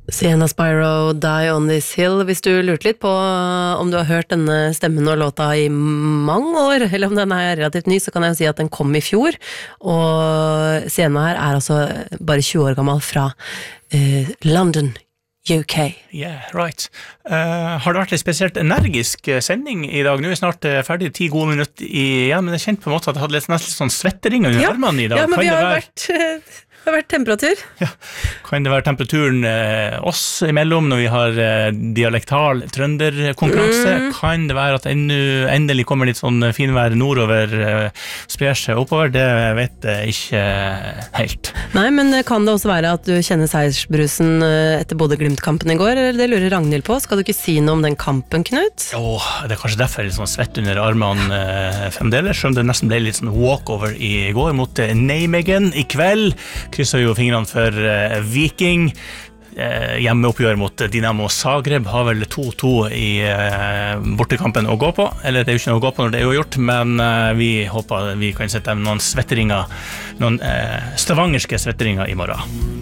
Sienna Spyro, Die on This Hill. Hvis du lurte litt på om du har hørt denne stemmen og låta i mange år, eller om den er relativt ny, så kan jeg jo si at den kom i fjor, og Sienna her er altså bare 20 år gammel fra London, UK. Yeah, right. Har det vært en spesielt energisk sending i dag? Nå er snart ferdig 10 gode minutter igjen, men jeg kjente på en måte at jeg hadde nesten sånn svettering under armene i dag. Ja, men vi har vært temperatur. Ja. Kan det være temperaturen oss imellom når vi har dialektal trønderkonkurranse? Kan det være at endelig kommer litt sånn finvær nordover, sprer seg oppover? Det vet jeg ikke helt. Nei, men kan det også være at du kjenner seiersbrusen etter Bodø-Glimt-kampen i går? Eller det lurer Ragnhild på. Skal du ikke si noe om den kampen, Knut? Det er kanskje derfor jeg er litt sånn svett under armene fremdeles, som det nesten ble litt sånn walkover i går mot Nijmegen i kveld. Krysser jo fingrene for Viking. Hjemmeoppgjør mot Dinamo Zagreb har vel 2-2 i bortekampen å gå på. Eller det er jo ikke noe å gå på når det er uavgjort, men vi håper vi kan sette noen svetteringer, noen stavangerske svetteringer i morgen.